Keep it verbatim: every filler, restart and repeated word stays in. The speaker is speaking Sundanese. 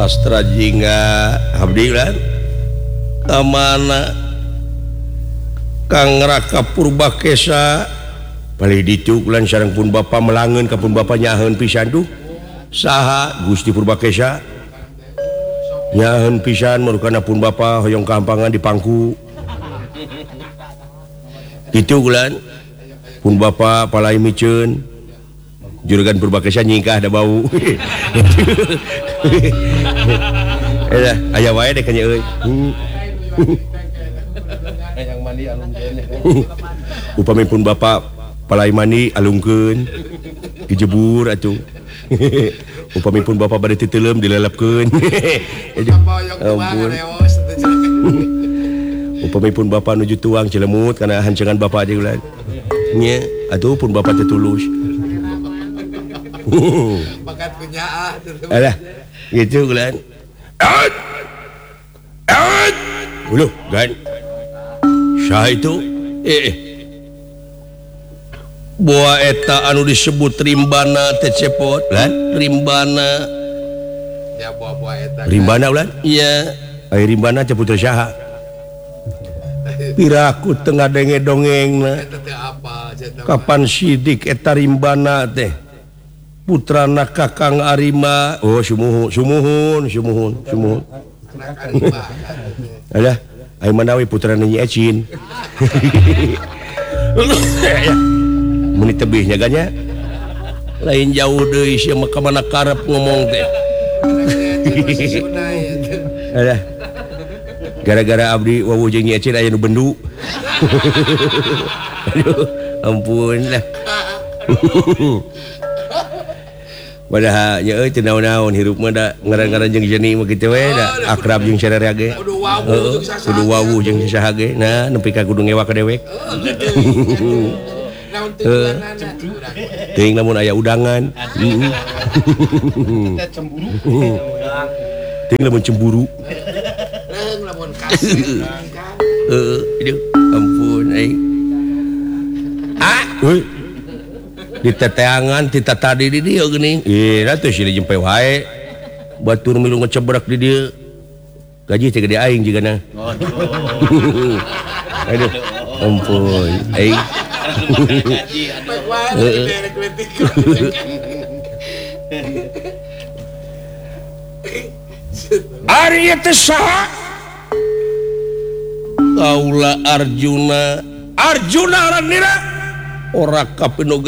Astra Jingga Abdilan kamana Kang Raka Purbakesa paling ditu kulan sareng pun bapa melangeun ka pun bapa nyaheun pisan tuh saha Gusti Purbakesa nyaheun pisan marukana pun bapa hoyong kampangan di pangku ditu kulan pun bapa palai miceun juragan Purbakesa nyingkah da bau aya aya wae deh kanya euy yang mandi alungkeun upami pun bapa palai mandi alungkeun dijebur atuh upami pun bapa bade titeleum dilelepkeun ampun upami pun bapa nuju tuang Cilemut kana hancengan bapa aja ulah nya atuh pun bapa teh tulus bakat penyaah alah gitu ulah out out uluh gan sah itu eh, eh. Buah eta anu disebut rimbana teh cepot lan rimbana ya buah-buah eta rimbana ulan iya ai rimbana teh putra saha piraku tengah denge dongengna eta teh apa kapan sidik eta rimbana teh putrana Kakang Arima oh sumuhun sumuhun sumuhun sumuhun alah ai manawi putrana Nyi Ecin meni tebihnya ganya lain jauh deui sia mah ka mana karep ngomong teh alah gara-gara abdi wawuh jeung Nyi Ecin aya nu bendu aduh ampun lah padahal nya euy teu naon-naon hirup mah da ngaran-ngaran jeung jeni mah kitu we da akrab jeung sararea ge heeh kudu wawuh jeung saha ge nah nepi ka kudu ngewa ka dewek naon tujuanana teuing lamun aya udangan cemburu teuing lamun cemburu reung lamun kasih heeh aduh ampun ai ah euy di teteangan ti tadi di dieu geuning ih atuh si dijempe wae batur milu ngecebrak di dieu gaji teh gede aing jigana aduh ampun ai ari teh saha kaula Arjuna Arjuna ranira ora kapinoga